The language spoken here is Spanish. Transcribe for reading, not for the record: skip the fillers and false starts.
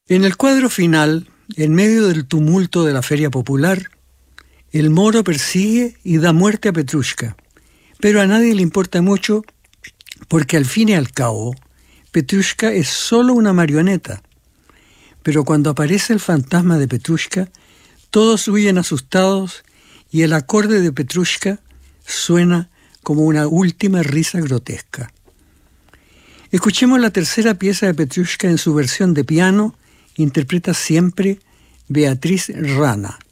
En el cuadro final, en medio del tumulto de la feria popular, el moro persigue y da muerte a Petrushka, pero a nadie le importa mucho porque al fin y al cabo, Petrushka es solo una marioneta. Pero cuando aparece el fantasma de Petrushka, todos huyen asustados y el acorde de Petrushka suena como una última risa grotesca. Escuchemos la tercera pieza de Petrushka en su versión de piano, interpreta siempre Beatriz Rana.